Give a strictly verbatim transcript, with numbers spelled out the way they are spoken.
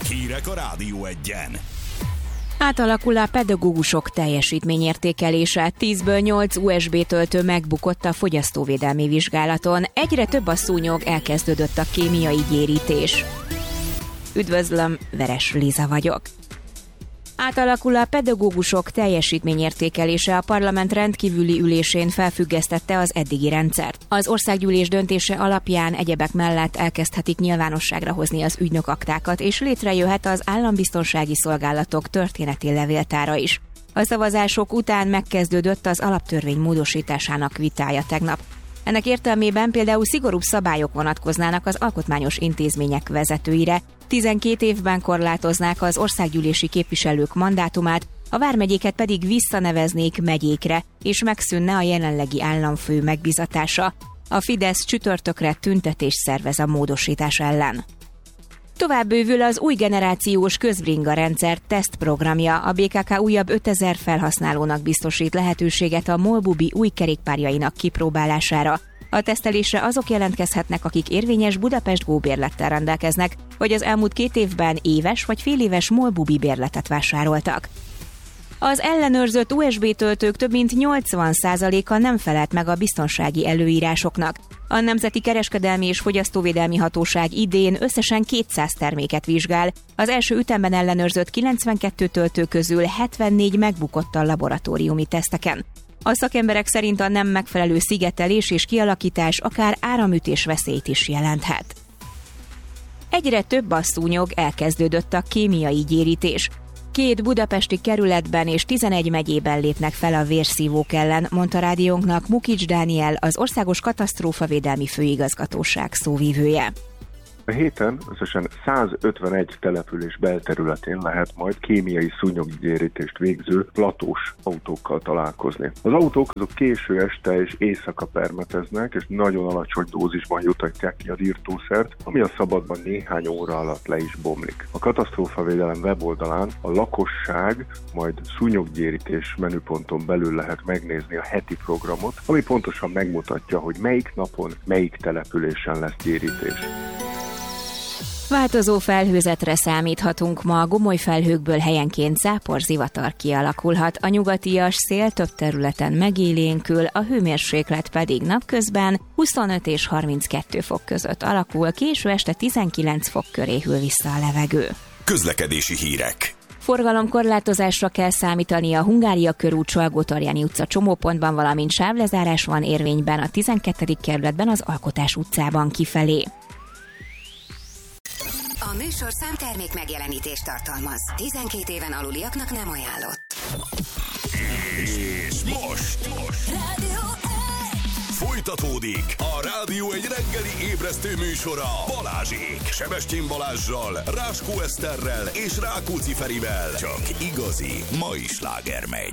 Hírek a Rádió Egyen. Átalakul a pedagógusok teljesítményértékelése. tízből nyolc u es bé töltő megbukott a fogyasztóvédelmi vizsgálaton. Egyre több a szúnyog, elkezdődött a kémiai gyérítés. Üdvözlöm, Veres Liza vagyok. Átalakul a pedagógusok teljesítményértékelése. A parlament rendkívüli ülésén felfüggesztette az eddigi rendszert. Az országgyűlés döntése alapján egyebek mellett elkezdhetik nyilvánosságra hozni az ügynökaktákat, és létrejöhet az állambiztonsági szolgálatok történeti levéltára is. A szavazások után megkezdődött az alaptörvény módosításának vitája tegnap. Ennek értelmében például szigorúbb szabályok vonatkoznának az alkotmányos intézmények vezetőire, tizenkét évben korlátoznák az országgyűlési képviselők mandátumát, a vármegyéket pedig visszaneveznék megyékre, és megszűnne a jelenlegi államfő megbízatása. A Fidesz csütörtökre tüntetést szervez a módosítás ellen. Tovább bővül az új generációs közbringa rendszer tesztprogramja. A bé ká ká újabb ötezer felhasználónak biztosít lehetőséget a Molbubi új kerékpárjainak kipróbálására. A tesztelésre azok jelentkezhetnek, akik érvényes Budapest Go bérlettel rendelkeznek, vagy az elmúlt két évben éves vagy féléves Molbubi bérletet vásároltak. Az ellenőrzött u es bé töltők több mint nyolcvan százaléka nem felelt meg a biztonsági előírásoknak. A Nemzeti Kereskedelmi és Fogyasztóvédelmi Hatóság idén összesen kétszáz terméket vizsgál. Az első ütemben ellenőrzött kilencvenkettő töltő közül hetvennégy megbukott a laboratóriumi teszteken. A szakemberek szerint a nem megfelelő szigetelés és kialakítás akár áramütés veszélyt is jelenthet. Egyre több a szúnyog, elkezdődött a kémiai gyérítés. Két budapesti kerületben és tizenegy megyében lépnek fel a vérszívók ellen, mondta rádiónknak Mukics Dániel, az Országos Katasztrófavédelmi Főigazgatóság szóvivője. A héten összesen százötvenegy település belterületén lehet majd kémiai szúnyoggyérítést végző platós autókkal találkozni. Az autók azok késő este és éjszaka permeteznek, és nagyon alacsony dózisban jutatják ki az írtószert, ami a szabadban néhány óra alatt le is bomlik. A katasztrófavédelem weboldalán a lakosság majd szúnyoggyérítés menüponton belül lehet megnézni a heti programot, ami pontosan megmutatja, hogy melyik napon, melyik településen lesz gyérítés. Változó felhőzetre számíthatunk ma, gomoly felhőkből helyenként záporzivatar kialakulhat, a nyugatias szél több területen megélénkül, a hőmérséklet pedig napközben huszonöt és harminckettő fok között alakul, késő este tizenkilenc fok köré hűl vissza a levegő. Közlekedési hírek. Forgalomkorlátozásra kell számítani a Hungária körút, Salgótarjáni utca csomópontban, valamint sávlezárás van érvényben a tizenkettedik kerületben az Alkotás utcában kifelé. A műsor számtermék megjelenítést tartalmaz. tizenkét éven aluliaknak nem ajánlott. És most, most. Rádió Folytatódik a Rádió egy reggeli ébresztő műsora Balázsék, Sebestyén Balázssal, Ráskó Eszterrel és Rákóczi Ferivel. Csak igazi mai sláger megy.